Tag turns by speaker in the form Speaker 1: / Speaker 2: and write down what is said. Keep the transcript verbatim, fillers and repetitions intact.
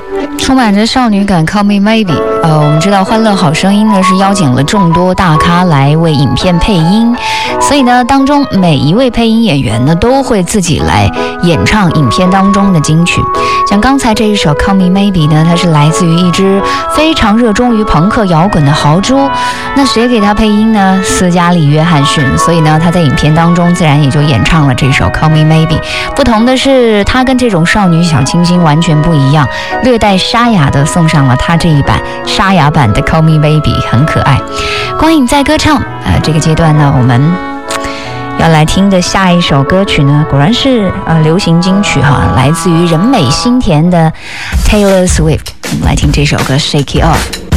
Speaker 1: 充满着少女感 Call Me Maybe。 呃，我们知道欢乐好声音呢是邀请了众多大咖来为影片配音，所以呢当中每一位配音演员呢都会自己来演唱影片当中的金曲。像刚才这一首 Call Me Maybe 呢，它是来自于一支非常热衷于朋克摇滚的豪猪，那谁给他配音呢？斯嘉丽·约翰逊。所以呢他在影片当中自然也就演唱了这首 Call Me Maybe。 不同的是他跟这种少女小清新完全不一样，略带沙哑的送上了他这一版沙哑版的 Call Me Baby， 很可爱。光影在歌唱，呃，这个阶段呢，我们要来听的下一首歌曲呢，果然是呃流行金曲哈，来自于人美心甜的 Taylor Swift。我们来听这首歌 Shake It Off。